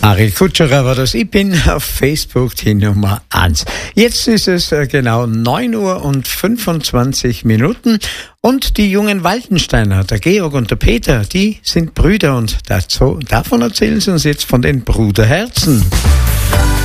Ari Kutscherer war das. Ich bin auf Facebook die Nummer 1. Jetzt ist es genau 9:25 und die jungen Waldensteiner, der Georg und der Peter, die sind Brüder und davon erzählen sie uns jetzt von den Bruderherzen.